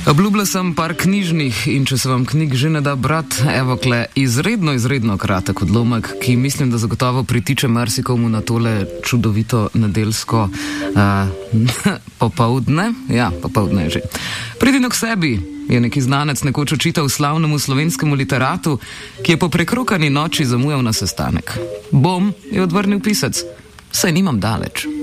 Obljubila sem par knjižnih in če se vam knjig že ne da brat, evo kle izredno kratek odlomek, ki mislim, da zagotovo pritiče marsikomu na tole čudovito nedeljsko popoldne. Ja, popoldne je že. Pridino k sebi, je neki znanec nekoč očital slavnemu slovenskemu literatu, ki je po prekrokani noči zamujal na sestanek. Bom, je odvrnil pisec, saj nimam daleč.